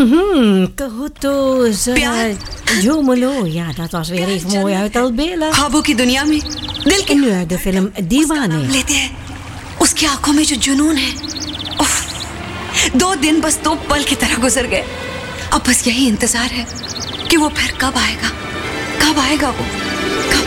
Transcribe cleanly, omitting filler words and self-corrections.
कहो तो जरा झूम लो ja dat was weer even mooi uit Albela ख्वाबों की दुनिया में दिल के nu uit de film Dीवाने लेते हैं उसकी आंखों में जो जुनून है उफ 2 दिन बस 2 पल की तरह गुजर गए अब बस यही इंतजार है कि वो फिर कब आएगा वो